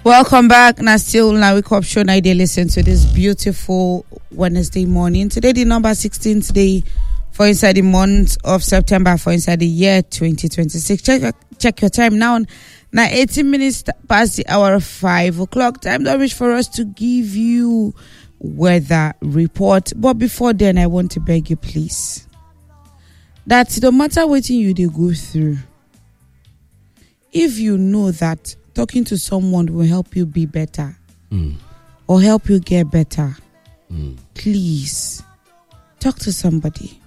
Welcome back. Now still now we up show now they listen to this beautiful Wednesday morning. Today the number 16th day for inside the month of September for inside the year 2026. Check your time now. Now 18 minutes past the hour of 5 o'clock. Time to reach for us to give you weather report. But before then, I want to beg you, please, that no matter what you they go through, if you know that talking to someone will help you be better or help you get better, please talk to somebody,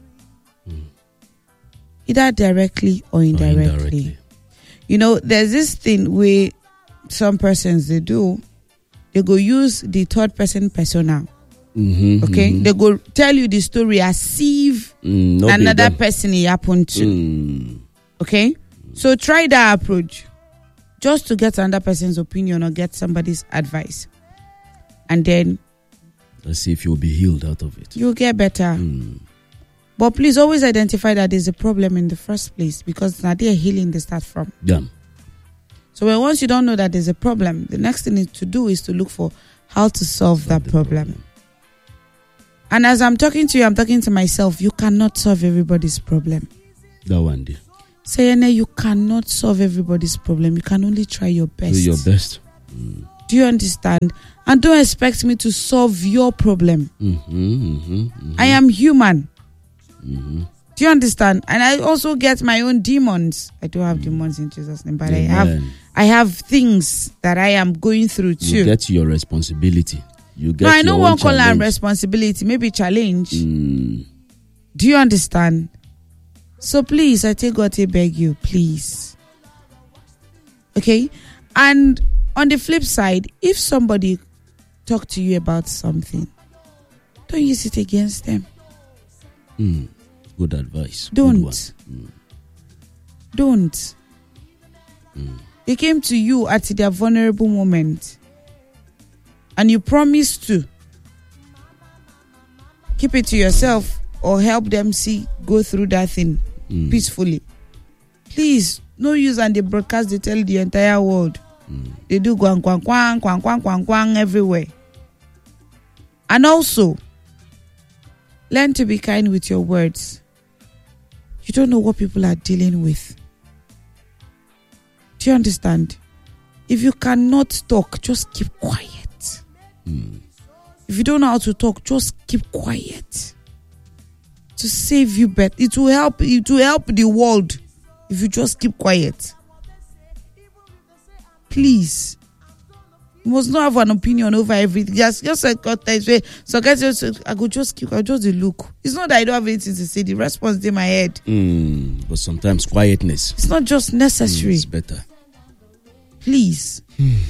either directly or indirectly. You know, there's this thing where some persons they go use the third person persona. Okay, they go tell you the story as if another person it happened to. Okay, so try that approach just to get another person's opinion or get somebody's advice, and then let's see if you'll be healed out of it. You'll get better. But please always identify that there's a problem in the first place, because now they're healing they start from. Yeah. So once you don't know that there's a problem, the next thing to do is to look for how to solve that problem. And as I'm talking to you, I'm talking to myself. You cannot solve everybody's problem. That one day. Sayene, you cannot solve everybody's problem. You can only try your best. Do your best. Do you understand? And don't expect me to solve your problem. I am human. Do you understand? And I also get my own demons. I don't have demons in Jesus' name, but I have things that I am going through too. You get your responsibility. You get I don't want to call it responsibility, maybe challenge. Do you understand? So please, I take God to beg you, please. Okay? And on the flip side, if somebody talk to you about something, don't use it against them. Good advice. Don't. Don't. They came to you at their vulnerable moment, and you promised to keep it to yourself or help them go through that thing peacefully. Please, no use and they broadcast, they tell the entire world. They do kwang kwang kwang kwang kwang kwang kwang everywhere. And also, learn to be kind with your words. You don't know what people are dealing with. Do you understand? If you cannot talk, just keep quiet. If you don't know how to talk, just keep quiet. To save you better. It will help the world if you just keep quiet. Please. You must not have an opinion over everything. Just like God say, so guys, I go just look. It's not that I don't have anything to say. The response is in my head. But sometimes quietness. It's not just necessary. It's better. Please.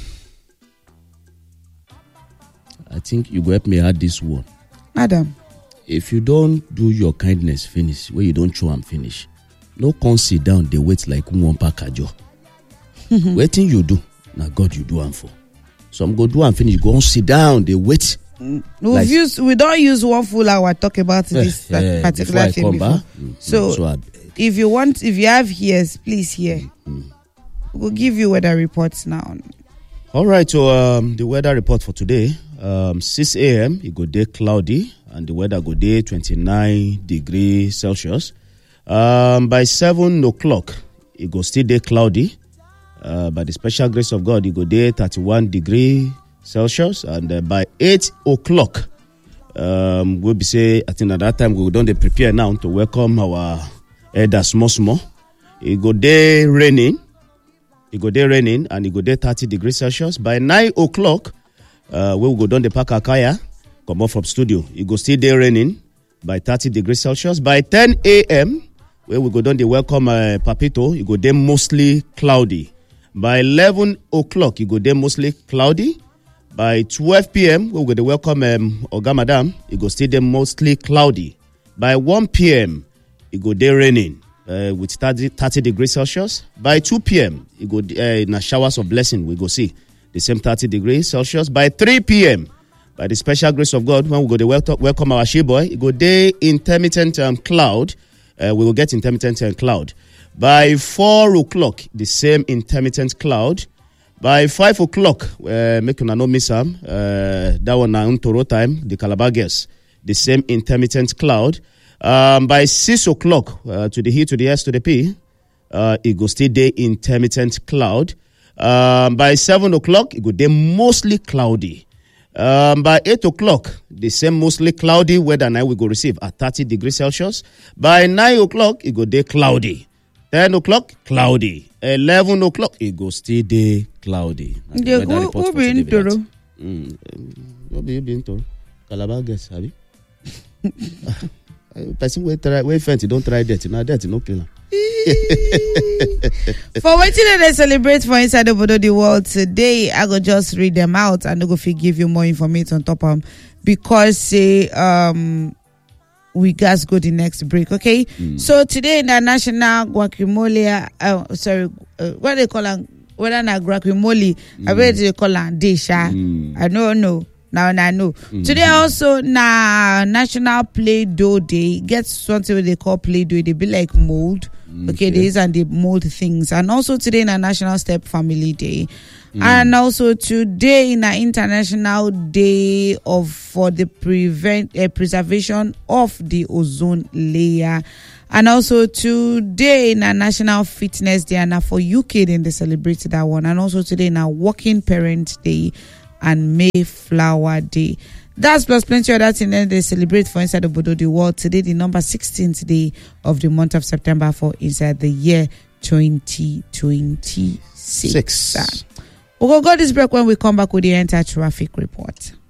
I think you go help me add this one. Adam. If you don't do your kindness finish, where you don't show and finish, no come sit down, they wait like one pakajo. Waiting you do. Now God you do and for. Some go do and finish, go on sit down, they wait. We don't use 1 full hour talk about this particular thing before. So if you have ears, please hear. We'll give you weather reports now. All right, so the weather report for today, 6 a.m. it go day cloudy and the weather go day 29 degrees Celsius. By 7 o'clock it go still day cloudy. By the special grace of God, it go day 31 degrees Celsius, and by 8 o'clock, we'll be say, I think at that time we don't prepare now to welcome our elder small. It go day raining, and it go day 30 degrees Celsius. By 9 o'clock, we will go down the park Akaya, come off from studio. It go still day raining by 30 degrees Celsius. By 10 a.m., where we go down the welcome Papito, it go day mostly cloudy. By 11 o'clock, it go day mostly cloudy. By 12 p.m., we go to welcome Oga Madam. It go stay there mostly cloudy. By 1 p.m., it go day raining with 30 degrees Celsius. By 2 p.m., it go in showers of blessing. We go see the same 30 degrees Celsius. By 3 p.m., by the special grace of God, when we go to welcome our she boy, it go day intermittent cloud. We will get intermittent cloud. By 4 o'clock, the same intermittent cloud. By 5 o'clock, make una no miss am. That one na Ntoro time, the Calabar girls. The same intermittent cloud. By 6 o'clock, to the E, to the S, to the P, it go still day intermittent cloud. By 7 o'clock, it go day mostly cloudy. By 8 o'clock, the same mostly cloudy weather now we go receive at 30 degrees Celsius. By 9 o'clock, it go day cloudy. 10 o'clock, cloudy. 11 o'clock, it go still day cloudy. Who be in Toro? Who be in Toro? Calabar guess, have you? Person we fancy don't try that. Now that no killer. For waiting they celebrate for inside the world today, I go just read them out and I go give you more information on top of them because we guys go the next break, okay? So today in the National Guacamole, what they call it? Whether na guacamole, I bet they call it Desha. I don't know. Now I know. Today also na National Play-Doh Day. Get something they call Play-Doh. They be like mold. Okay, these are the mold things. And also today na National Step Family Day. And also today na International Day for the preservation of the ozone layer. And also today na National Fitness Day. And for UK then they celebrated that one. And also today na Working Parent Day and Mayflower Day. That's plus plenty other things that they celebrate for inside the world. Today, the number 16th day of the month of September for inside the year 2026. We'll go this break. When we come back with the entire traffic report.